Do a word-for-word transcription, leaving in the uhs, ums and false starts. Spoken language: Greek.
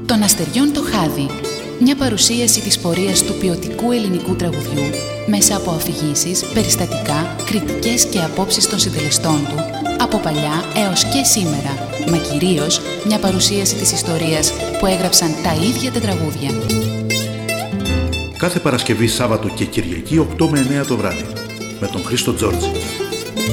Των αστεριών το χάδι. Μια παρουσίαση της πορείας του ποιοτικού ελληνικού τραγουδιού μέσα από αφηγήσεις, περιστατικά, κριτικές και απόψεις των συντελεστών του, από παλιά έως και σήμερα, μα κυρίως μια παρουσίαση της ιστορίας που έγραψαν τα ίδια τα τραγούδια. Κάθε Παρασκευή, Σάββατο και Κυριακή οκτώ με εννέα το βράδυ, με τον Χρήστο Τζόρτζη.